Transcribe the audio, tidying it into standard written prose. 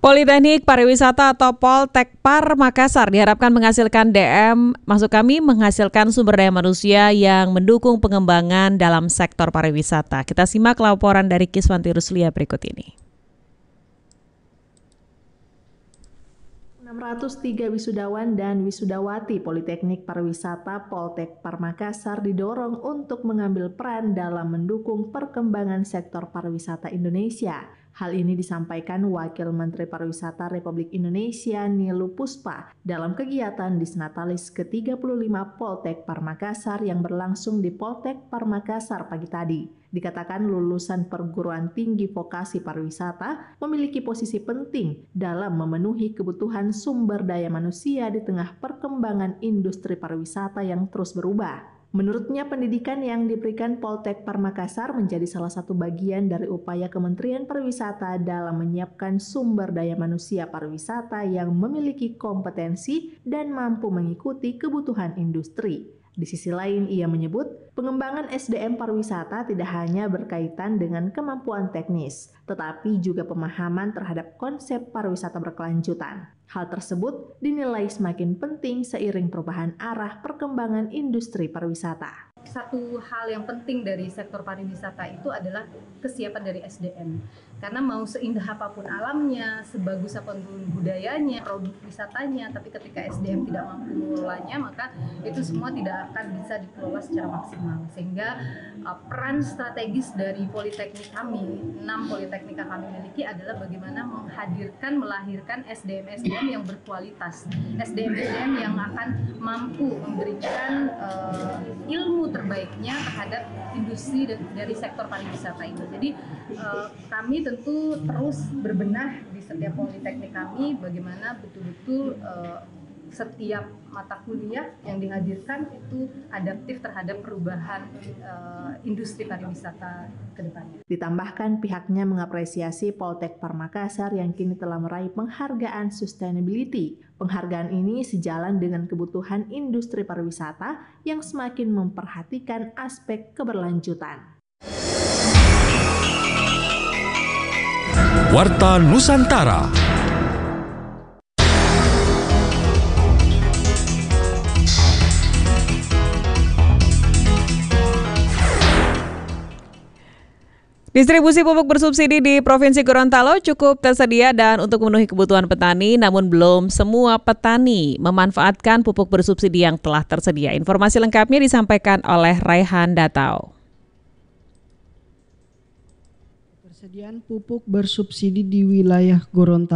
Politeknik Pariwisata atau Poltekpar Makassar diharapkan menghasilkan sumber daya manusia yang mendukung pengembangan dalam sektor pariwisata. Kita simak laporan dari Kiswanti Ruslia berikut ini. 603 wisudawan dan wisudawati Politeknik Pariwisata Poltekpar Makassar didorong untuk mengambil peran dalam mendukung perkembangan sektor pariwisata Indonesia. Hal ini disampaikan Wakil Menteri Pariwisata Republik Indonesia Nilu Puspa dalam kegiatan Disnatalis ke-35 Poltekpar Makassar yang berlangsung di Poltekpar Makassar pagi tadi. Dikatakan lulusan perguruan tinggi vokasi pariwisata memiliki posisi penting dalam memenuhi kebutuhan sumber daya manusia di tengah perkembangan industri pariwisata yang terus berubah. Menurutnya, pendidikan yang diberikan Poltekpar Makassar menjadi salah satu bagian dari upaya Kementerian Pariwisata dalam menyiapkan sumber daya manusia pariwisata yang memiliki kompetensi dan mampu mengikuti kebutuhan industri. Di sisi lain, ia menyebut pengembangan SDM pariwisata tidak hanya berkaitan dengan kemampuan teknis, tetapi juga pemahaman terhadap konsep pariwisata berkelanjutan. Hal tersebut dinilai semakin penting seiring perubahan arah perkembangan industri pariwisata. Satu hal yang penting dari sektor pariwisata itu adalah kesiapan dari SDM. Karena mau seindah apapun alamnya, sebagus apapun budayanya, produk wisatanya, tapi ketika SDM tidak mampu mengelolanya, maka itu semua tidak akan bisa dikelola secara maksimal. Sehingga peran strategis dari politeknik kami, 6 politeknik yang kami miliki adalah bagaimana melahirkan SDM-SDM yang berkualitas, SDM-SDM yang akan mampu memberikan ilmu terbaiknya terhadap industri dari sektor pariwisata itu. Jadi kami tentu terus berbenah di setiap politeknik kami bagaimana betul-betul setiap mata kuliah yang dihadirkan itu adaptif terhadap perubahan industri pariwisata ke depannya. Ditambahkan pihaknya mengapresiasi Poltekpar Makassar yang kini telah meraih penghargaan sustainability. Penghargaan ini sejalan dengan kebutuhan industri pariwisata yang semakin memperhatikan aspek keberlanjutan. Warta Nusantara. Distribusi pupuk bersubsidi di Provinsi Gorontalo cukup tersedia dan untuk memenuhi kebutuhan petani, namun belum semua petani memanfaatkan pupuk bersubsidi yang telah tersedia. Informasi lengkapnya disampaikan oleh Raihan Datau. Persediaan pupuk bersubsidi di wilayah Gorontalo